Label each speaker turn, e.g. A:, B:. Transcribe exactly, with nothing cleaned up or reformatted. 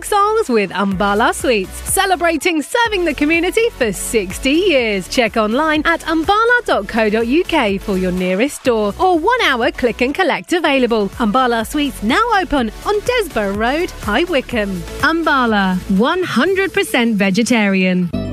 A: folk songs with Umbala Sweets, celebrating serving the community for sixty years. Check online at umbala dot co dot uk for your nearest store or one hour click and collect available. Umbala Sweets now open on Desborough Road, High Wycombe. Umbala, one hundred percent vegetarian.